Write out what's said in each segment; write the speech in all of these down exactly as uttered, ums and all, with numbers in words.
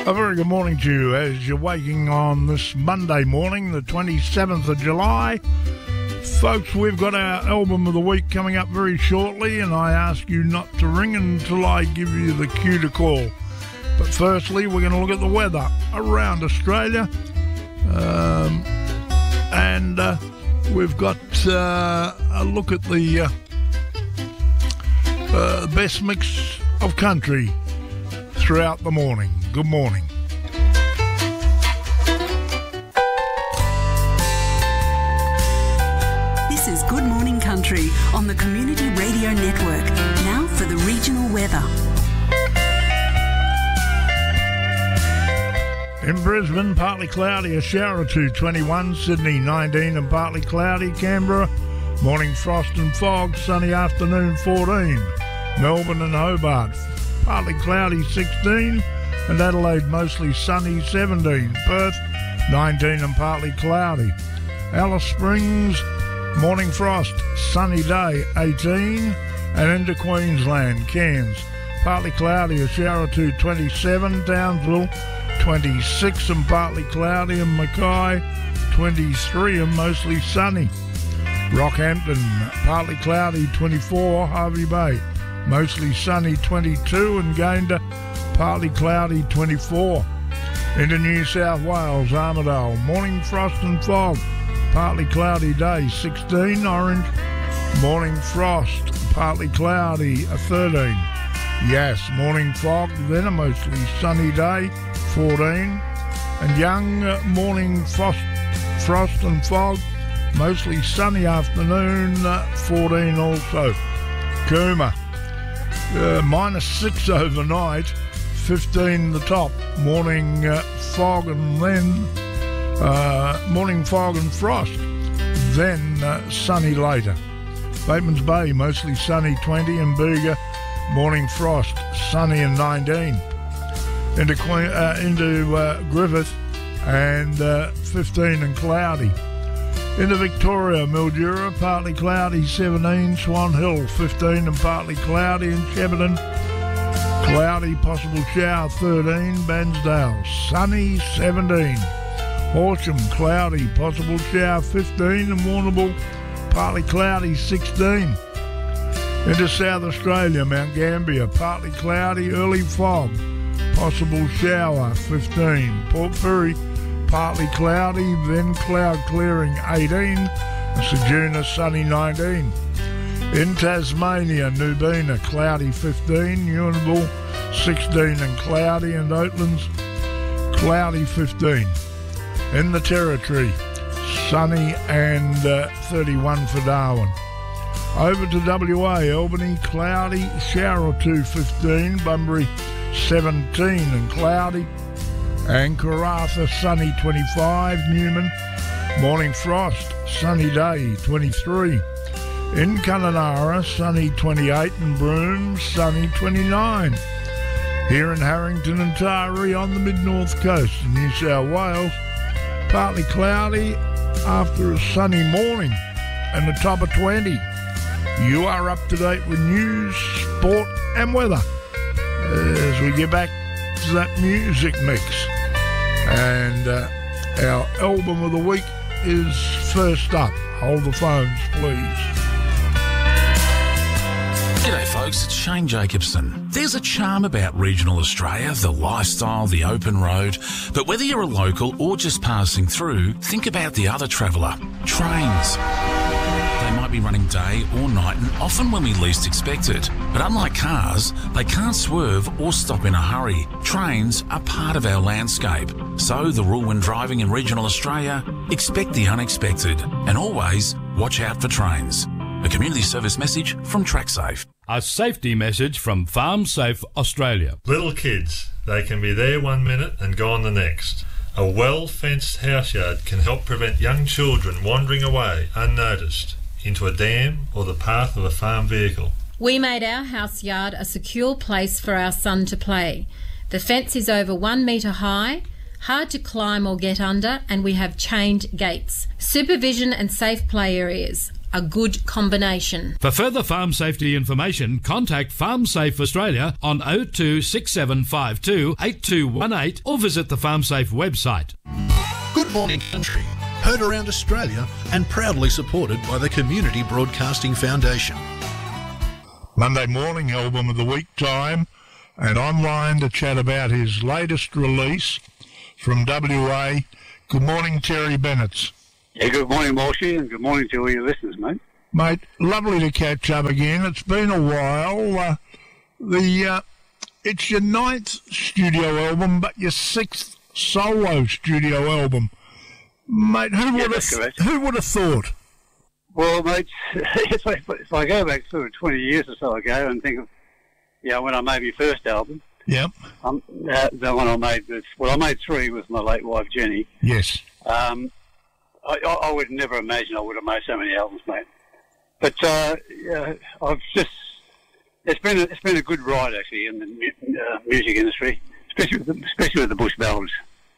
A very good morning to you as you're waking on this Monday morning, the twenty-seventh of July. Folks, we've got our album of the week coming up very shortly, and I ask you not to ring until I give you the cue to call. But firstly, we're going to look at the weather around Australia. Um, and uh, we've got uh, a look at the uh, uh, best mix of country throughout the morning. Good morning. This is Good Morning Country on the Community Radio Network. Now for the regional weather. In Brisbane, partly cloudy, a shower or two, twenty-one. Sydney, nineteen and partly cloudy. Canberra, morning frost and fog, sunny afternoon, fourteen. Melbourne and Hobart, partly cloudy, sixteen. And Adelaide, mostly sunny, seventeen. Perth, nineteen and partly cloudy. Alice Springs, morning frost, sunny day, eighteen. And into Queensland, Cairns, partly cloudy, a shower or two, twenty-seven. Townsville, twenty-six and partly cloudy. And Mackay, twenty-three and mostly sunny. Rockhampton, partly cloudy, twenty-four. Hervey Bay, mostly sunny, twenty-two. And Gayndah, partly cloudy, twenty-four. Into New South Wales, Armidale, morning frost and fog, partly cloudy day, sixteen. Orange, morning frost, partly cloudy, thirteen. Yes, morning fog, then a mostly sunny day, fourteen. And Young, uh, morning frost, frost and fog, mostly sunny afternoon, uh, fourteen also. Cooma, uh, minus six overnight, fifteen the top. Morning uh, fog and then uh, morning fog and frost, then uh, sunny later. Bateman's Bay, mostly sunny, twenty. And Bega, morning frost, sunny and nineteen. Into Queen, uh, into uh, Griffith, and uh, fifteen and cloudy. Into Victoria, Mildura, partly cloudy, seventeen. Swan Hill, fifteen and partly cloudy. And Shepparton, cloudy, possible shower, thirteen. Bansdale, sunny, seventeen. Horsham, cloudy, possible shower, fifteen. And Warrnambool, partly cloudy, sixteen. Into South Australia, Mount Gambier, partly cloudy, early fog, possible shower, fifteen. Port Pirie, partly cloudy, then cloud clearing, eighteen. And Ceduna, sunny, nineteen. In Tasmania, Nubina, cloudy, fifteen. Ewanville, sixteen and cloudy. And Oatlands, cloudy, fifteen. In the Territory, sunny and uh, thirty-one for Darwin. Over to W A, Albany, cloudy, shower or two, fifteen. Bunbury, seventeen and cloudy. And Karratha, sunny, twenty-five. Newman, morning frost, sunny day, twenty-three. In Kununurra, sunny, twenty-eight. And Broome, sunny, twenty-nine. Here in Harrington and Taree on the mid-north coast of New South Wales, partly cloudy after a sunny morning and a top of twenty. You are up to date with news, sport and weather as we get back to that music mix. And uh, our album of the week is first up. Hold the phones, please. G'day folks, it's Shane Jacobson. There's a charm about regional Australia, the lifestyle, the open road. But whether you're a local or just passing through, think about the other traveller, trains. They might be running day or night and often when we least expect it. But unlike cars, they can't swerve or stop in a hurry. Trains are part of our landscape. So the rule when driving in regional Australia, expect the unexpected and always watch out for trains. A community service message from TrackSafe. A safety message from Farm Safe Australia. Little kids, they can be there one minute and gone the next. A well-fenced houseyard can help prevent young children wandering away unnoticed into a dam or the path of a farm vehicle. We made our house yard a secure place for our son to play. The fence is over one metre high, hard to climb or get under, and we have chained gates. Supervision and safe play areas. a good combination. For further farm safety information, contact FarmSafe Australia on oh two six seven five two eight two one eight or visit the FarmSafe website. Good morning, country. Heard around Australia and proudly supported by the Community Broadcasting Foundation. Monday morning album of the week time, and online to chat about his latest release from W A. Good morning, Terry Bennett. Yeah, good morning, Morshy, and good morning to all your listeners, mate. Mate, lovely to catch up again. It's been a while. Uh, the uh, it's your ninth studio album, but your sixth solo studio album, mate. Who Yeah, would that's have correct. who would have thought? Well, mate, if I, if I go back sort of twenty years or so ago and think of, you know, when I made my first album, Yep. um, uh, the one I made was, well, I made three with my late wife, Jenny. Yes. Um, I, I I would never imagine I would have made so many albums, mate. But uh, yeah, I've just it's been a, it's been a good ride actually in the mu- uh, music industry, especially with the, especially with the Bush ballads.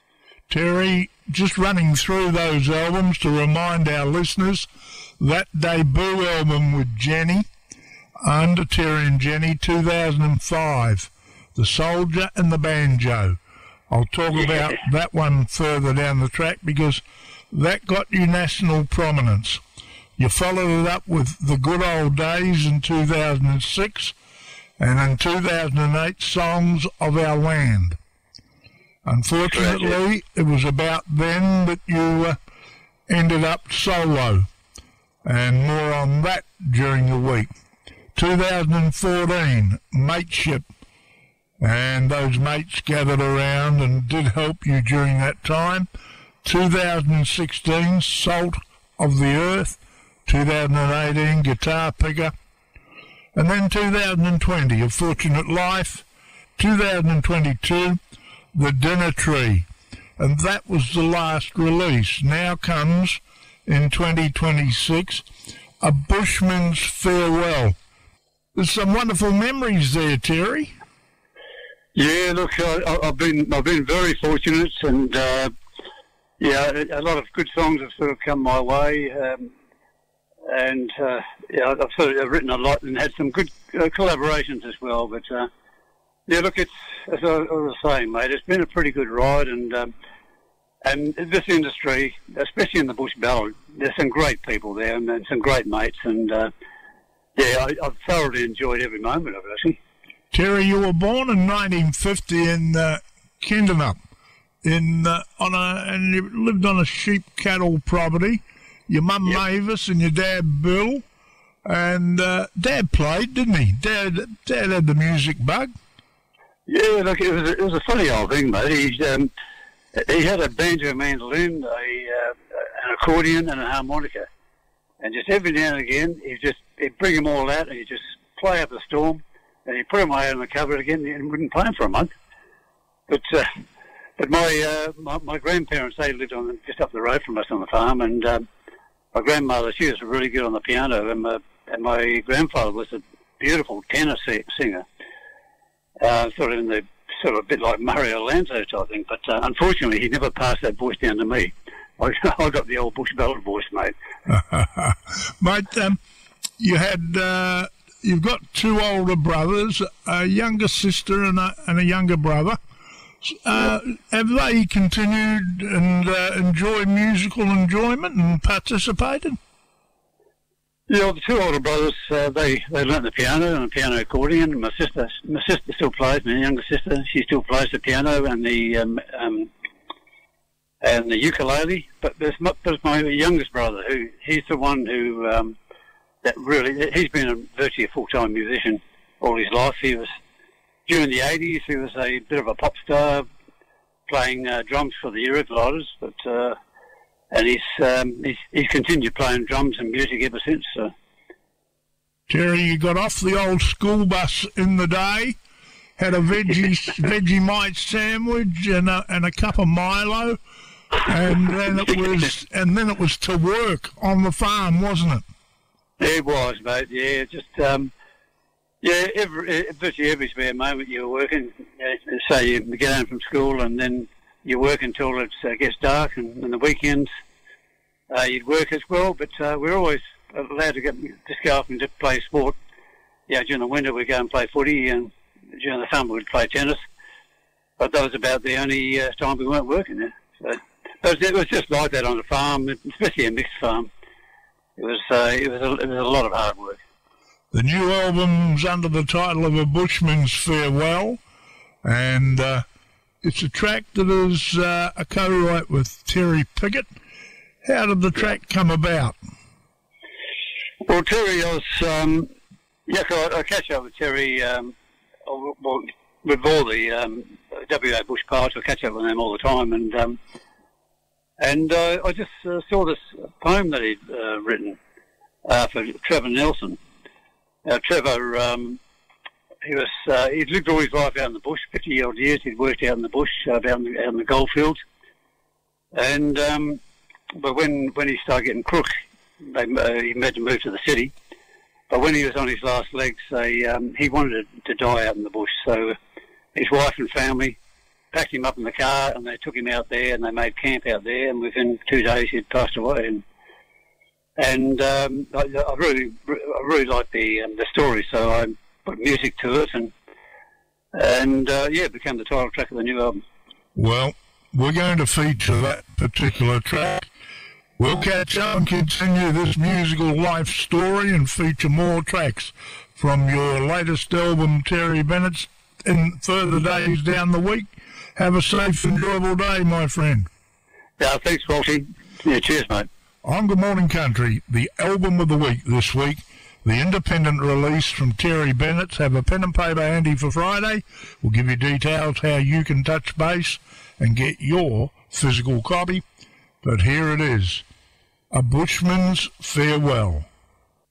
Terry, just running through those albums to remind our listeners, that debut album with Jenny, under Terry and Jenny, two thousand five, The Soldier and the Banjo. I'll talk Yeah. about that one further down the track because that got you national prominence. You followed it up with The Good Old Days in two thousand six, and in two thousand eight, Songs of Our Land. Unfortunately, it was about then that you uh, ended up solo, and more on that during the week. two thousand fourteen, Mateship, and those mates gathered around and did help you during that time. two thousand sixteen, Salt of the Earth. two thousand eighteen, Guitar Picker. And then two thousand twenty, A Fortunate Life. two thousand twenty-two, The Dinner Tree. And that was the last release. Now comes, in twenty twenty-six, A Bushman's Farewell. There's some wonderful memories there, Terry. Yeah, look, I, I- I've been I've been very fortunate, and uh, yeah, a a lot of good songs have sort of come my way, um, and uh, yeah, I've sort of written a lot and had some good uh, collaborations as well. But uh, yeah, look, it's as I, I was saying, mate, it's been a pretty good ride, and um, and this industry, especially in the Bush ballad, there's some great people there and, and some great mates, and uh, yeah, I, I've thoroughly enjoyed every moment of it, actually. Terry, you were born in nineteen fifty in uh, Kindernup, in uh, on a, and you lived on a sheep cattle property. Your mum Yep. Mavis and your dad Bill, and uh, Dad played, didn't he? Dad, Dad had the music bug. Yeah, look, it was a, it was a funny old thing, mate. He um, he had a banjo mandolin, a uh, an accordion, and a harmonica, and just every now and again he just he'd bring them all out and he'd just play up a storm, and he'd put them away in the cupboard again and wouldn't play them for a month. But uh, but my, uh, my my grandparents, they lived on the, just up the road from us on the farm, and um, my grandmother, she was really good on the piano, and my, and my grandfather was a beautiful tenor si- singer. Uh, sort of in the sort of a bit like Murray Alonso type thing, but uh, unfortunately he never passed that voice down to me. I, I got the old bush ballad voice, mate. Mate, um, you had uh, you've got two older brothers, a younger sister and a, and a younger brother. Uh, have they continued and uh, enjoy musical enjoyment and participated? Yeah, the two older brothers, uh, they they learnt the piano and the piano accordion. And my sister, my sister still plays. My younger sister, she still plays the piano and the um, um, and the ukulele. But there's my, there's my youngest brother, who he's the one who um, that really he's been a virtually a full time musician all his life. He was during the eighties. He was a bit of a pop star, playing uh, drums for the Eurogliders, but. Uh, And he's, um, he's he's continued playing drums and music ever since. So. Terry, you got off the old school bus in the day, had a veggie Vegemite sandwich and a, and a cup of Milo, and then it was and then it was to work on the farm, wasn't it? It was, mate. Yeah, just um, yeah. Every virtually every spare moment you were working. Uh, say you get home from school and then. You work until it uh, gets dark, and, and the weekends uh, you'd work as well. But uh, we're always allowed to get just go up and just play sport. Yeah, during the winter we'd go and play footy, and during the summer we'd play tennis. But that was about the only uh, time we weren't working there. So it was, it was just like that on the farm, especially a mixed farm. It was uh, it was a, it was a lot of hard work. The new album's under the title of A Bushman's Farewell, and uh, it's a track that is uh, a co-write with Terry Pickett. How did the track come about? Well, Terry, I was, um, yeah, I, I catch up with Terry, um, well, with all the um, W A Bush parts. I catch up with them all the time, and um, and uh, I just uh, saw this poem that he'd uh, written uh, for Trevor Nelson. Uh, Trevor, um, he was uh, he'd lived all his life out in the bush, fifty odd years. He'd worked out in the bush, uh, out, in the, out in the goldfields, and um, but when when he started getting crook, they, uh, he had to move to the city. But when he was on his last legs, they, um, he wanted to die out in the bush. So his wife and family packed him up in the car, and they took him out there, and they made camp out there. And within two days, he'd passed away. And and um, I, I really, I really liked the um, the story, so I put music to it, and and uh, yeah, it became the title track of the new album. Well, we're going to feature that particular track. We'll catch up and continue this musical life story and feature more tracks from your latest album, Terry Bennett's, in further days down the week. Have a safe, enjoyable day, my friend. Yeah, thanks, Walshy. Yeah, cheers, mate. On Good Morning Country, the album of the week this week, the independent release from Terry Bennett's. Have a pen and paper handy for Friday. We'll give you details how you can touch base and get your physical copy. But here it is. A Bushman's Farewell.